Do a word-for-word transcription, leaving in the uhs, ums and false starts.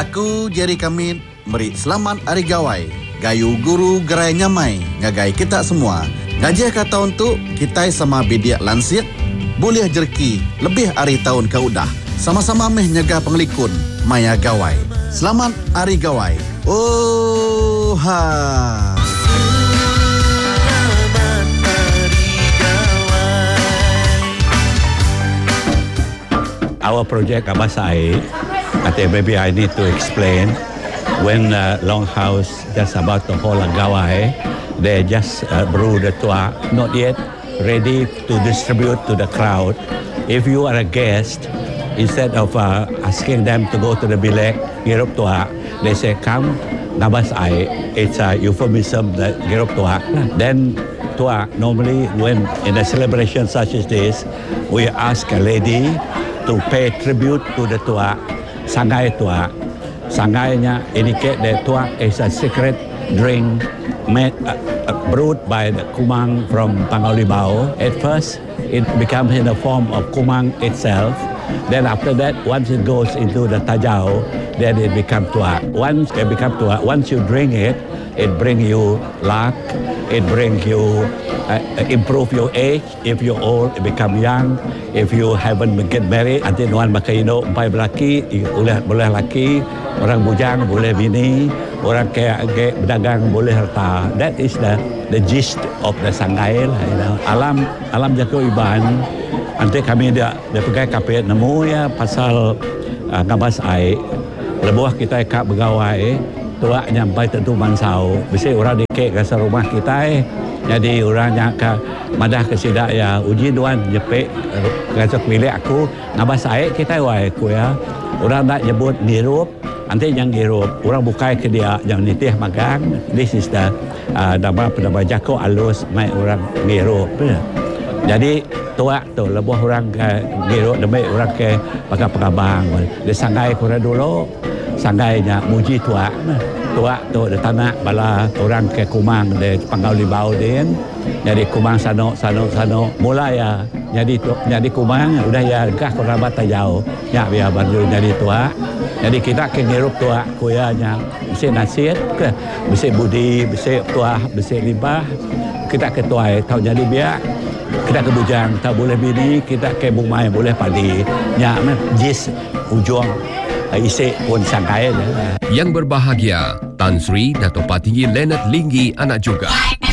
Aku Jerry Kamit beri selamat hari gawai. Gayu guru gerai nyamai ngagai kita semua. Ngajih kata untuk kita sama bidiak lansit boleh jerki lebih hari tahun ke udah. Sama-sama meh nyaga penglikun maya gawai. Selamat hari gawai. Oh ha. Our project Abasai, I think maybe I need to explain. When uh, Longhouse just about to hold a gawai, they just uh, brew the tua, not yet ready to distribute to the crowd. If you are a guest, instead of uh, asking them to go to the bilek, girup tua, they say, come, Nabasai. It's a euphemism, that girup tua. Then tua, normally when in a celebration such as this, we ask a lady to pay tribute to the tua, sangai tua. Sangainya indicate that tua is a secret drink made uh, uh, brewed by the kumang from Pangaulibao. At first, it becomes in the form of kumang itself. Then after that, once it goes into the tajau, then it becomes tua. Once it becomes tua, once you drink it, it brings you luck. It brings you uh, improve your age. If you're old, it become young. If you haven't get married, nanti nuan makaino empai belaki, boleh boleh laki. Orang bujang boleh bini, orang kaya kaya berdagang boleh harta. That is the the gist of the sanggai lah. You know. Alam alam jago iban. Nanti kami dia dia pegai kapit nemu ya pasal uh, ngabas ai. Lebuah kita kak begawai. Tua nyampai tentu mansau. Bisa orang dikek ke rumah kita. Jadi orang yang ke madah ke sidak ya uji duan jepek gasok milik aku ngabas ai kita wai ku ya. Orang nak nyebut ngirup. Nanti yang girup, orang bukai ke dia yang nitih magang. This is the uh, nama nama jako alus mai orang girup. Jadi tua tu lebuh orang ke girup demi orang ke pakai pengabang. Dia sangai kurang dulu, sanggainya muji tua. Tua tu di tanah bala orang ke kumang di Pangaulibao dia. Jadi kumang sano sano sano mulai ya. Jadi tu, jadi kumang udah ya gah kerabat tajau. Ya biar baru jadi tua. Jadi kita ke ngirup tua kuyanya. Bisa nasihat ke, bisa budi, bisa tua, bisa libah. Kita ke tua tahu jadi biar. Kita ke bujang tahu boleh bini, kita ke bumai boleh padi. Ya men jis ujung isi pun sangkai. Yang berbahagia, Tan Sri Dato' Patinggi Leonard Linggi anak juga.